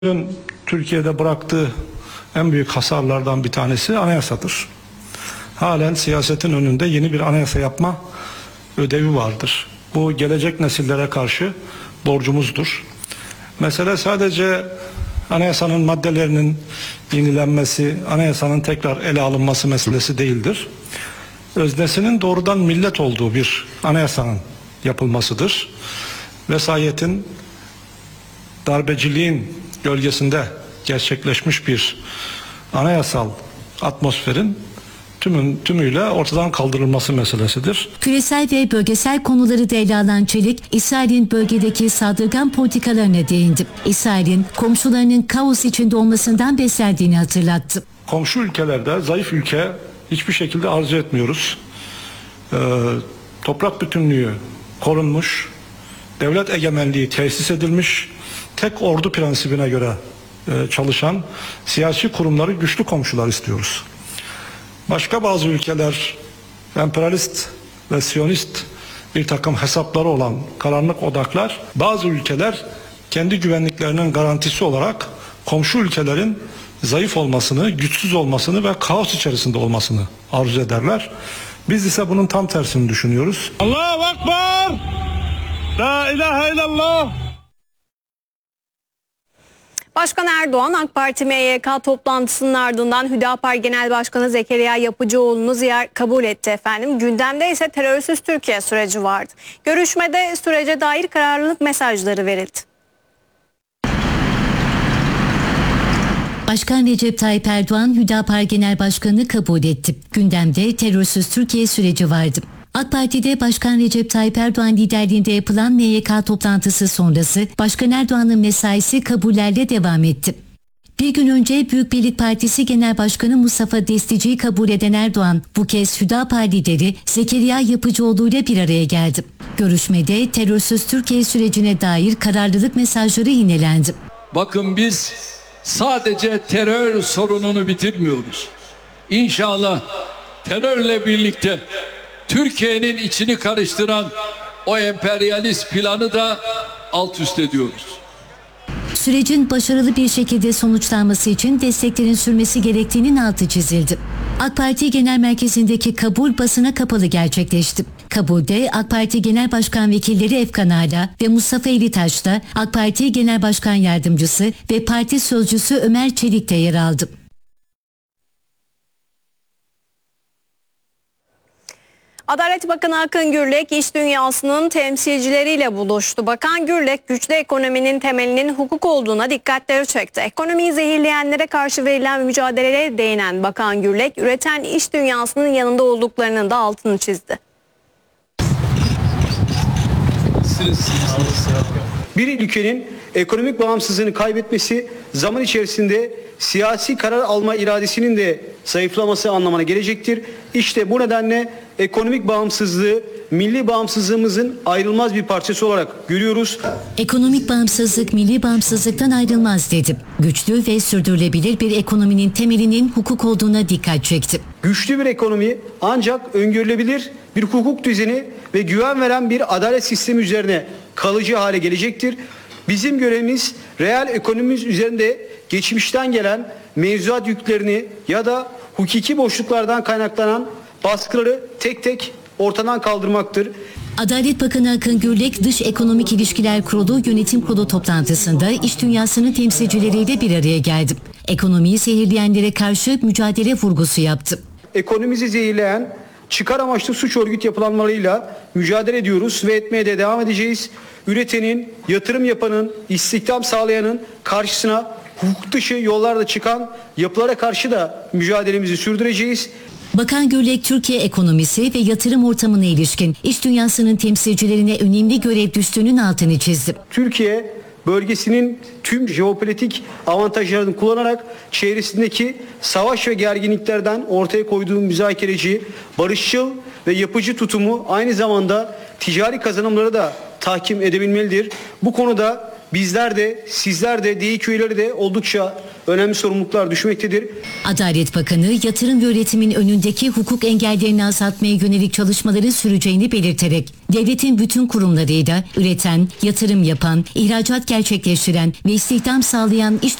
Türkiye'de bıraktığı en büyük hasarlardan bir tanesi anayasadır. Halen siyasetin önünde yeni bir anayasa yapma ödevi vardır. Bu gelecek nesillere karşı borcumuzdur. Mesele sadece anayasanın maddelerinin yenilenmesi, anayasanın tekrar ele alınması meselesi değildir. Öznesinin doğrudan millet olduğu bir anayasanın yapılmasıdır. Vesayetin, darbeciliğin gölgesinde gerçekleşmiş bir anayasal atmosferin tümüyle ortadan kaldırılması meselesidir. Küresel ve bölgesel konuları da ele alan Çelik, İsrail'in bölgedeki saldırgan politikalarına değindi. İsrail'in komşularının kaos içinde olmasından beslendiğini hatırlattı. Komşu ülkelerde zayıf ülke hiçbir şekilde arzu etmiyoruz. Toprak bütünlüğü korunmuş, devlet egemenliği tesis edilmiş, tek ordu prensibine göre çalışan siyasi kurumları güçlü komşular istiyoruz. Başka bazı ülkeler emperyalist ve siyonist bir takım hesapları olan karanlık odaklar, bazı ülkeler kendi güvenliklerinin garantisi olarak komşu ülkelerin zayıf olmasını, güçsüz olmasını ve kaos içerisinde olmasını arzu ederler. Biz ise bunun tam tersini düşünüyoruz. Allahu Ekber! La ilahe illallah! Başkan Erdoğan AK Parti MYK toplantısının ardından Hüdapar Genel Başkanı Zekeriya Yapıcıoğlu'nu kabul etti efendim. Gündemde ise terörsüz Türkiye süreci vardı. Görüşmede sürece dair kararlılık mesajları verildi. Başkan Recep Tayyip Erdoğan Hüdapar Genel Başkanı'nı kabul etti. Gündemde terörsüz Türkiye süreci vardı. AK Parti'de Başkan Recep Tayyip Erdoğan liderliğinde yapılan MYK toplantısı sonrası Başkan Erdoğan'ın mesaisi kabullerle devam etti. Bir gün önce Büyük Birlik Partisi Genel Başkanı Mustafa Destici'yi kabul eden Erdoğan bu kez Hüdapar lideri Zekeriya Yapıcıoğlu ile bir araya geldi. Görüşmede terörsüz Türkiye sürecine dair kararlılık mesajları yinelendi. Bakın biz sadece terör sorununu bitirmiyoruz. İnşallah terörle birlikte Türkiye'nin içini karıştıran o emperyalist planı da alt üst ediyoruz. Sürecin başarılı bir şekilde sonuçlanması için desteklerin sürmesi gerektiğinin altı çizildi. AK Parti Genel Merkezi'ndeki kabul basına kapalı gerçekleşti. Kabulde AK Parti Genel Başkan Vekilleri Efkan Ala ve Mustafa Elitaş'ta AK Parti Genel Başkan Yardımcısı ve Parti Sözcüsü Ömer Çelik de yer aldı. Adalet Bakanı Akın Gürlek iş dünyasının temsilcileriyle buluştu. Bakan Gürlek güçlü ekonominin temelinin hukuk olduğuna dikkatleri çekti. Ekonomiyi zehirleyenlere karşı verilen mücadelelere değinen Bakan Gürlek, üreten iş dünyasının yanında olduklarının da altını çizdi. Bir ülkenin ekonomik bağımsızlığını kaybetmesi zaman içerisinde siyasi karar alma iradesinin de zayıflaması anlamına gelecektir. İşte bu nedenle ekonomik bağımsızlığı milli bağımsızlığımızın ayrılmaz bir parçası olarak görüyoruz. Ekonomik bağımsızlık milli bağımsızlıktan ayrılmaz dedi. Güçlü ve sürdürülebilir bir ekonominin temelinin hukuk olduğuna dikkat çekti. Güçlü bir ekonomi ancak öngörülebilir bir hukuk düzeni ve güven veren bir adalet sistemi üzerine kalıcı hale gelecektir. Bizim görevimiz reel ekonomimiz üzerinde geçmişten gelen mevzuat yüklerini ya da hukuki boşluklardan kaynaklanan baskıları tek tek ortadan kaldırmaktır. Adalet Bakanı Akın Gürlek Dış Ekonomik İlişkiler Kurulu Yönetim Kurulu toplantısında iş dünyasının temsilcileriyle bir araya geldi. Ekonomiyi zehirleyenlere karşı mücadele vurgusu yaptı. Ekonomimizi zehirleyen çıkar amaçlı suç örgüt yapılanmalarıyla mücadele ediyoruz ve etmeye de devam edeceğiz. Üretenin, yatırım yapanın, istihdam sağlayanın karşısına hukuk dışı yollarda çıkan yapılara karşı da mücadelemizi sürdüreceğiz. Bakan Gürlek Türkiye ekonomisi ve yatırım ortamına ilişkin iş dünyasının temsilcilerine önemli görev düştüğünün altını çizdi. Türkiye bölgesinin tüm jeopolitik avantajlarını kullanarak çevresindeki savaş ve gerginliklerden ortaya koyduğu müzakereci, barışçıl ve yapıcı tutumu aynı zamanda ticari kazanımları da tahkim edebilmelidir. Bu konuda bizler de, sizler de, DİİK üyeleri de oldukça önemli sorumluluklar düşmektedir. Adalet Bakanı yatırım ve üretimin önündeki hukuk engellerini azaltmaya yönelik çalışmaların süreceğini belirterek devletin bütün kurumlarıyla üreten, yatırım yapan, ihracat gerçekleştiren ve istihdam sağlayan iş